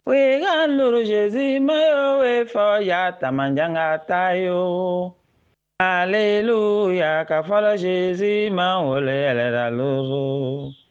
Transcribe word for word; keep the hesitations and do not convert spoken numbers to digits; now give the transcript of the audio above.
We gan luru Jésus mayo we fo ya tamanjanga tayo. Alléluia, ka folo Jésus ma wole la luru.